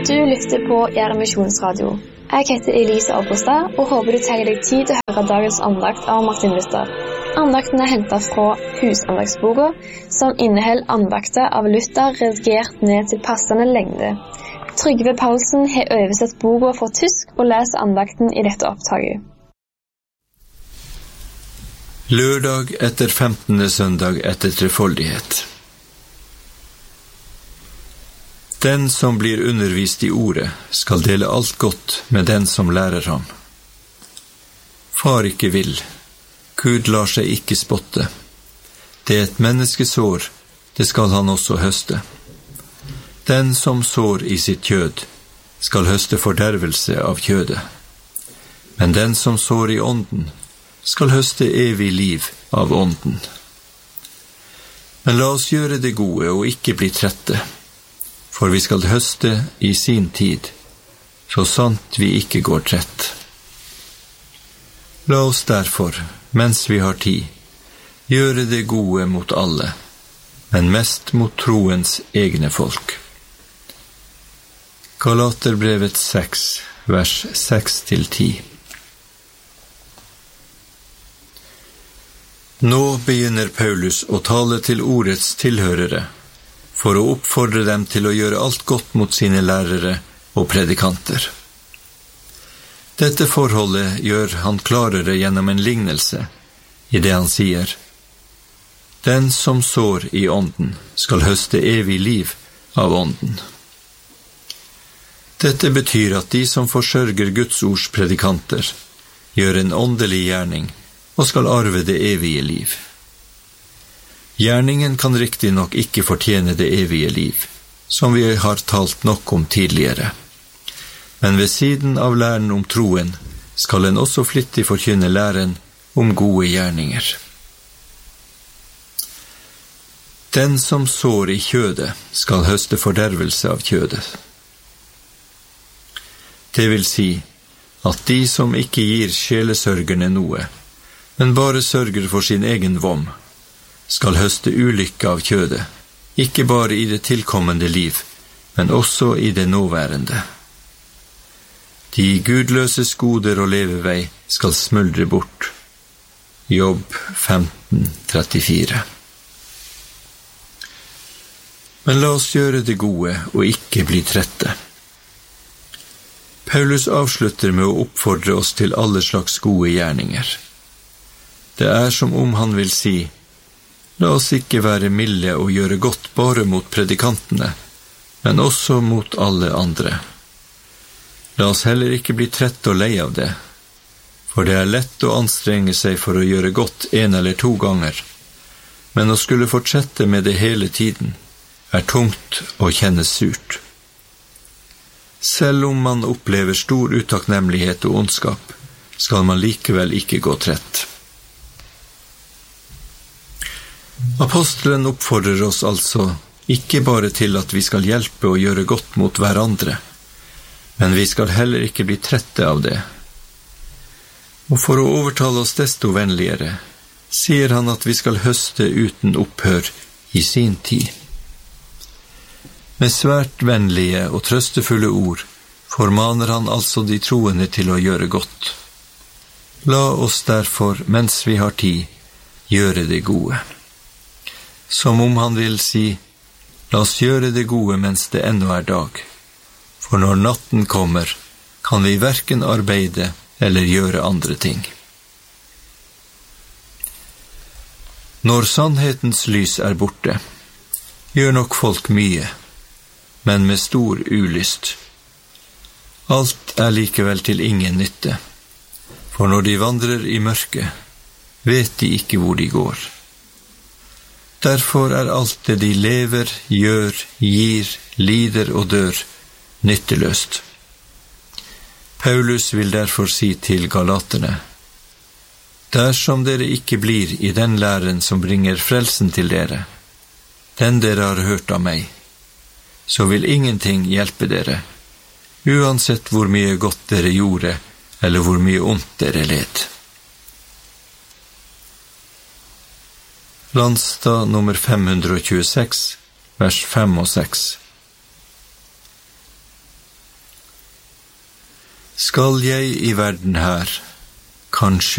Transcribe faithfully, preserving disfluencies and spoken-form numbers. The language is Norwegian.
Du lytter på Gjerde Misjonsradio. Jeg heter Elise Augustad og håper du tar deg tid til å høre dagens andakt av Martin Luther. Andakten er hentet fra Husandagsboka, som inneholder andakter av Luther redigert ned til passende lengde. Trygve Paulsen har oversett boka fra tysk og leser andakten i dette opptaket. Lørdag etter femtende søndag etter trefoldighet. Den som blir undervist i ordet, skal dele alt godt med den som lærer ham. Far ikke vil, Gud lar seg ikke spotte. Det er et menneskesår, det skal han også høste. Den som sår i sitt kjød, skal høste fordervelse av kjødet. Men den som sår i ånden, skal høste evig liv av ånden. Men la oss gjøre det gode og ikke bli trette, for vi skal høste i sin tid, så sant vi ikke går trett. La oss derfor, mens vi har tid, gjøre det gode mot alle, men mest mot troens egne folk. Galaterbrevet seks, vers seks til ti. Nå begynner Paulus å tale til ordets tilhørere, for å oppfordre dem til å gjøre alt godt mot sine lærere og predikanter. Dette forholdet gjør han klarere gjennom en lignelse, i det han sier: Den som sår i ånden, skal høste evig liv av ånden. Dette betyr at de som forsørger Guds ords predikanter, gjør en åndelig gjerning og skal arve det evige liv. Gjerningen kan riktig nok ikke fortjene det evige liv, som vi har talt nok om tidligere. Men ved siden av læren om troen, skal en også flittig forkynne læren om gode gjerninger. Den som sår i kjødet, skal høste fordervelse av kjødet. Det vil si, at de som ikke gir sjelesørgerne noe, men bare sørger for sin egen vom, skal høste ulykke av kjødet, ikke bare i det tilkommende liv, men også i det nåværende. De gudløses goder og levevei skal smuldre bort. Jobb femten trettifire. Men la oss gjøre det gode og ikke bli trette. Paulus avslutter med å oppfordre oss til alle slags gode gjerninger. Det er som om han vil si: La oss ikke være milde og gjøre godt bare mot predikantene, men også mot alle andre. La oss heller ikke bli trette og lei av det, for det er lett å anstrenge seg for å gjøre godt en eller to ganger, men å skulle fortsette med det hele tiden er tungt og kjennes surt. Selv om man opplever stor utakknemlighet og ondskap, skal man likevel ikke gå trett. Apostelen oppfordrer oss altså ikke bare til at vi skal hjelpe og gjøre godt mot hverandre, men vi skal heller ikke bli trette av det. Og for å overtale oss desto vennligere, sier han at vi skal høste uten opphør i sin tid. Med svært vennlige og trøstefulle ord formaner han altså de troende til å gjøre godt. La oss derfor, mens vi har tid, gjøre det gode. Som om han vil si: La oss gjøre det gode mens det ennå er dag, for når natten kommer, kan vi hverken arbeide eller gjøre andre ting. Når sannhetens lys er borte, gjør nok folk mye, men med stor ulyst. Alt er likevel til ingen nytte, for når de vandrer i mørket, vet de ikke hvor de går. Derfor er alt det de lever, gjør, gir, lider og dør, nytteløst. Paulus vil derfor si til galaterne: Dersom dere ikke blir i den læren som bringer frelsen til dere, den dere har hørt av meg, så vil ingenting hjelpe dere, uansett hvor mye godt dere gjorde, eller hvor mye ondt dere led. Landstad nummer fem hundre tjueseks, vers fem og seks. Skal jeg i verden her kanskje